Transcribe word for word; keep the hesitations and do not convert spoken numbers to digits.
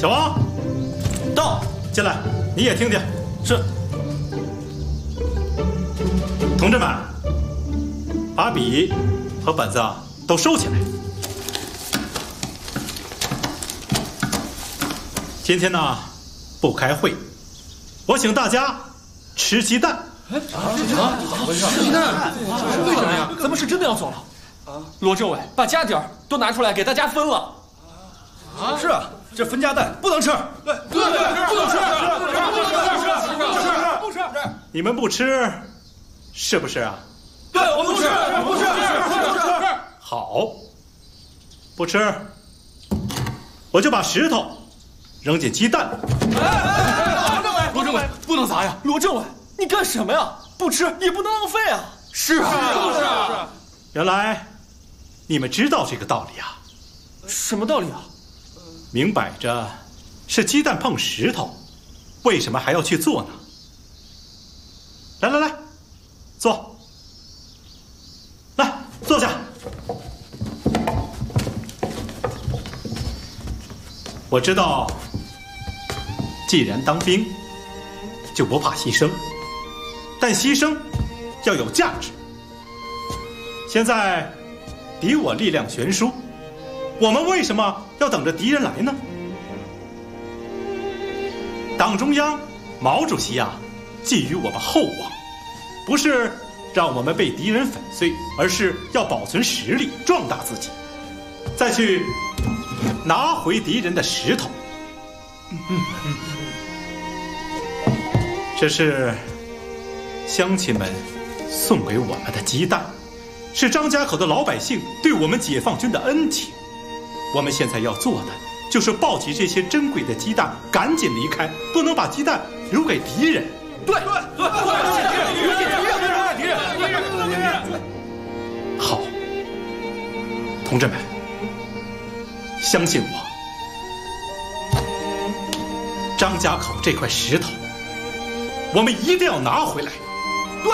小王，到，进来，你也听听。 是。 同志们，把笔和本子啊都收起来。今天呢，不开会，我请大家吃鸡蛋。 哎，啊，吃鸡蛋，吃鸡蛋，为什么呀？咱们是真的要走了。啊，罗政委，把家底儿都拿出来给大家分了。 啊，是啊，这分家蛋不能吃。对对对，不能吃，不能吃，不能吃，不能吃，不吃。 你们不吃，是不是啊？ 对，我们不吃，不吃，不吃，不吃。 好，不吃，我就把石头扔进鸡蛋。 罗政委，罗政委，不能砸呀！罗政委，你干什么呀？不吃也不能浪费啊！是啊，是啊。 原来你们知道这个道理啊？ 什么道理啊？ 明摆着是鸡蛋碰石头，为什么还要去做呢？来来来，坐，来坐下。我知道，既然当兵，就不怕牺牲，但牺牲要有价值。现在敌我力量悬殊，我们为什么要等着敌人来呢？党中央、毛主席啊，寄予我们厚望，不是让我们被敌人粉碎，而是要保存实力，壮大自己，再去拿回敌人的石头。这是乡亲们送给我们的鸡蛋，是张家口的老百姓对我们解放军的恩情。我们现在要做的就是抱起这些珍贵的鸡蛋，赶紧离开，不能把鸡蛋留给敌人。 对对对对，敌人敌人敌人。 好，同志们，相信我，张家口这块石头，我们一定要拿回来。